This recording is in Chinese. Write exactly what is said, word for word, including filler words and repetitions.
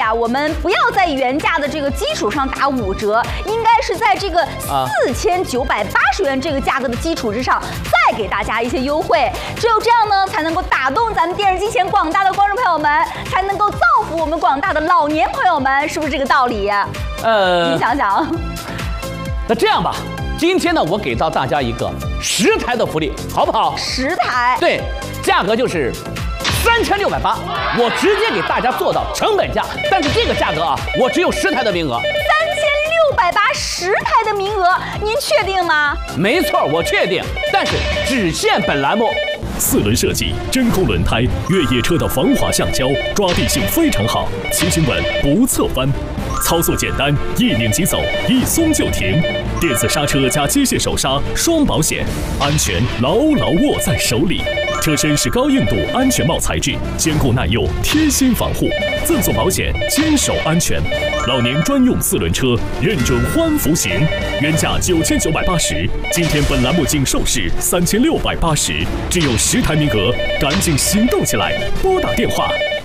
啊，我们不要在原价的这个基础上打五折，应该是在这个四千九百八十元这个价格的基础之上，再给大家一些优惠。只有这样呢，才能够打动咱们电视机前广大的观众朋友们，才能够造福我们广大的老年朋友们，是不是这个道理？呃，你想想。 那这样吧。 今天呢，我给到大家一个十台的福利，好不好？ 十台， 对，价格就是三千六百八，我直接给大家做到成本价。但是这个价格啊，我只有十台的名额。 三千六百八十台的名额，您确定吗？ 没错，我确定，但是只限本栏目。 四轮设计，真空轮胎，越野车的防滑橡胶，抓地性非常好，骑行稳不侧翻，操作简单，一拧即走，一松就停。电子刹车加机械手刹，双保险，安全牢牢握在手里。车身是高硬度安全帽材质，坚固耐用，贴心防护，赠送保险，坚守安全。老年专用四轮车，认准欢福行，原价九千九百八十，今天本栏目仅售市三千六百八十，只有十台名额，赶紧行动起来，拨打电话